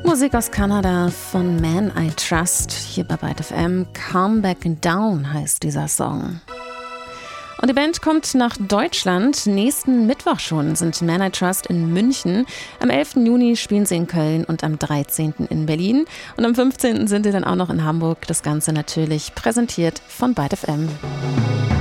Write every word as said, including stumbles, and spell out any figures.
Rockmusik aus Kanada von Man I Trust, hier bei Byte F M. Calm Back Down heißt dieser Song. Und die Band kommt nach Deutschland. Nächsten Mittwoch schon sind Man I Trust in München. Am elften Juni spielen sie in Köln und am dreizehnten in Berlin. Und am fünfzehnten sind sie dann auch noch in Hamburg. Das Ganze natürlich präsentiert von Byte F M.